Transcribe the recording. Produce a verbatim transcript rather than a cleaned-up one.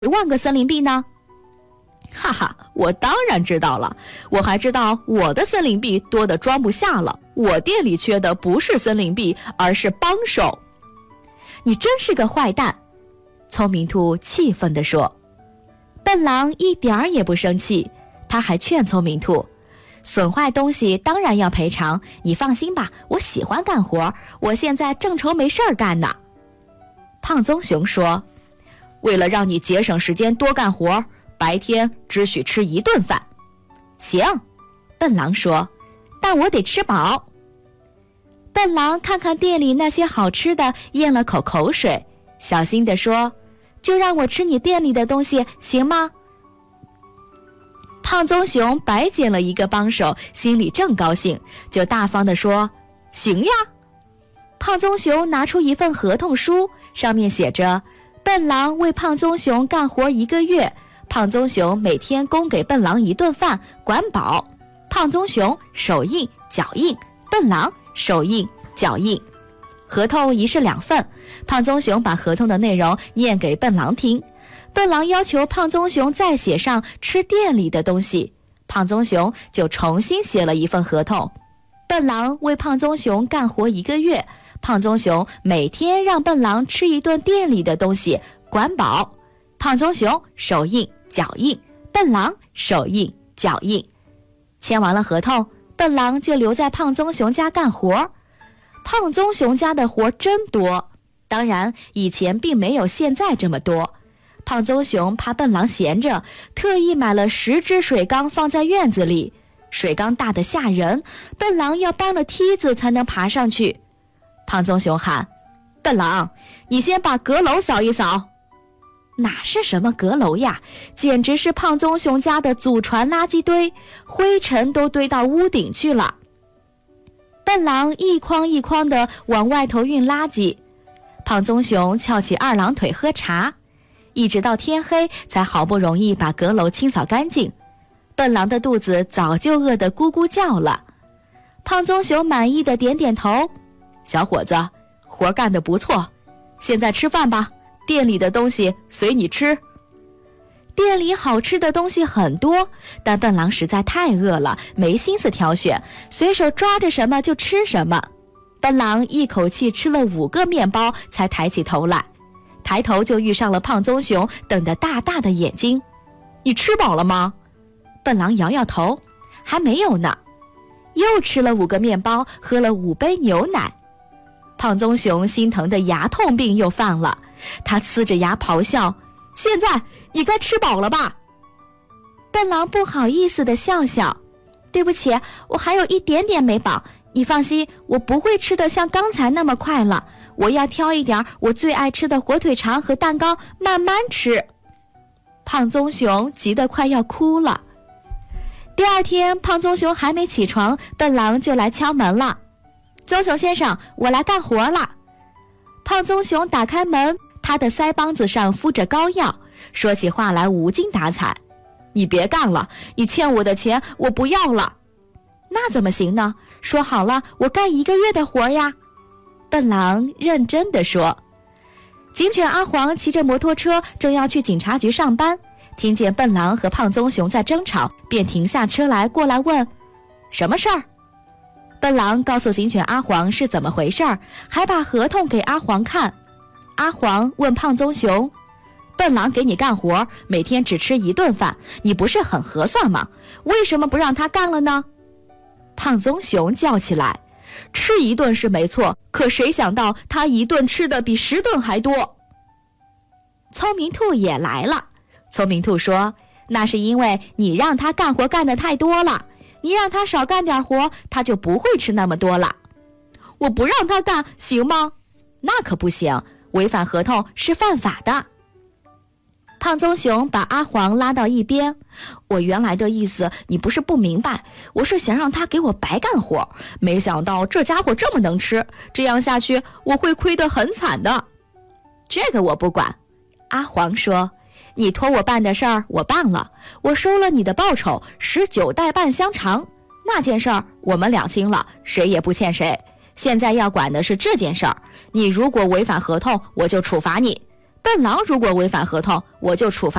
十万个森林币呢？哈哈，我当然知道了，我还知道我的森林币多得装不下了，我店里缺的不是森林币，而是帮手。你真是个坏蛋，聪明兔气愤地说。笨狼一点儿也不生气，他还劝聪明兔，损坏东西当然要赔偿，你放心吧，我喜欢干活，我现在正愁没事儿干呢。胖棕熊说，为了让你节省时间多干活，白天只许吃一顿饭。行，笨狼说，但我得吃饱。笨狼看看店里那些好吃的，咽了口口水，小心地说，就让我吃你店里的东西行吗？胖棕熊白捡了一个帮手，心里正高兴，就大方地说，行呀。胖棕熊拿出一份合同书，上面写着，笨狼为胖棕熊干活一个月，胖棕熊每天供给笨狼一顿饭，管饱。胖棕熊手印脚印，笨狼手印脚印。合同一式两份，胖棕熊把合同的内容念给笨狼听。笨狼要求胖棕熊再写上吃店里的东西，胖棕熊就重新写了一份合同。笨狼为胖棕熊干活一个月，胖棕熊每天让笨狼吃一顿店里的东西，管饱。胖棕熊手印脚印，笨狼手印脚印。签完了合同，笨狼就留在胖棕熊家干活。胖棕熊家的活真多，当然以前并没有现在这么多。胖棕熊怕笨狼闲着，特意买了十只水缸放在院子里，水缸大得吓人，笨狼要搬了梯子才能爬上去。胖棕熊喊，笨狼，你先把阁楼扫一扫。哪是什么阁楼呀，简直是胖棕熊家的祖传垃圾堆，灰尘都堆到屋顶去了。笨狼一筐一筐地往外头运垃圾，胖棕熊翘起二郎腿喝茶，一直到天黑才好不容易把阁楼清扫干净。笨狼的肚子早就饿得咕咕叫了。胖棕熊满意的点点头，小伙子，活干得不错，现在吃饭吧，店里的东西随你吃。店里好吃的东西很多，但笨狼实在太饿了，没心思挑选，随手抓着什么就吃什么。笨狼一口气吃了五个面包，才抬起头来，抬头就遇上了胖棕熊瞪得大大的眼睛。你吃饱了吗？笨狼摇摇头，还没有呢。又吃了五个面包，喝了五杯牛奶。胖棕熊心疼的牙痛病又犯了，他呲着牙咆哮，现在你该吃饱了吧？笨狼不好意思地笑笑，对不起，我还有一点点没饱，你放心，我不会吃得像刚才那么快了，我要挑一点我最爱吃的火腿肠和蛋糕，慢慢吃。胖棕熊急得快要哭了。第二天，胖棕熊还没起床，笨狼就来敲门了。棕熊先生，我来干活了。胖棕熊打开门，他的腮帮子上敷着膏药，说起话来无精打采。你别干了，你欠我的钱我不要了。那怎么行呢？说好了，我干一个月的活呀。笨狼认真地说。警犬阿黄骑着摩托车正要去警察局上班，听见笨狼和胖棕熊在争吵，便停下车来过来问，什么事儿？笨狼告诉警犬阿黄是怎么回事儿，还把合同给阿黄看。阿黄问胖棕熊，笨狼给你干活，每天只吃一顿饭，你不是很合算吗？为什么不让他干了呢？胖棕熊叫起来，吃一顿是没错，可谁想到他一顿吃的比十顿还多。聪明兔也来了。聪明兔说，那是因为你让他干活干得太多了，你让他少干点活，他就不会吃那么多了。我不让他干行吗？那可不行，违反合同是犯法的。胖棕熊把阿黄拉到一边，我原来的意思你不是不明白，我是想让他给我白干活，没想到这家伙这么能吃，这样下去我会亏得很惨的。这个我不管，阿黄说，你托我办的事儿我办了，我收了你的报酬十九袋半香肠，那件事儿我们两清了，谁也不欠谁。现在要管的是这件事儿，你如果违反合同，我就处罚你。 笨狼如果违反合同，我就处罚